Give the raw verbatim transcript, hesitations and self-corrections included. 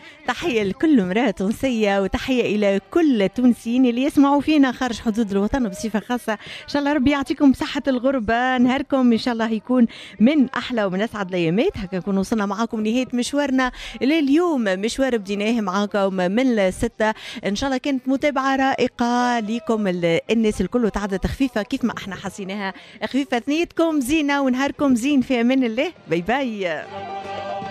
تحية لكل امرأة تونسية وتحية إلى كل التونسيين اللي يسمعوا فينا خارج حدود الوطن بصفة خاصة. إن شاء الله ربي يعطيكم صحة الغربة، نهاركم إن شاء الله يكون من أحلى ومن أسعد الأيامات. هكا نكون وصلنا معاكم نهاية مشوارنا لليوم، مشوار بديناه معاكم من الستة. إن شاء الله كانت متابعة رائقة لكم الناس الكل، تعدت خفيفة كيف ما احنا حسيناها خفيفة. ثنيتكم زينة ونهاركم زين في أمان الله. باي باي.